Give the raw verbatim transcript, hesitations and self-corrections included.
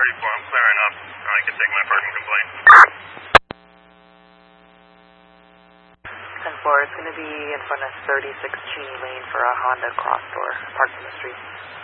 thirty-four, I'm clearing up. I can take my parking complaint. ten four, it's going to be in front of thirty-six Cheney Lane for a Honda Cross Door, parked in the street.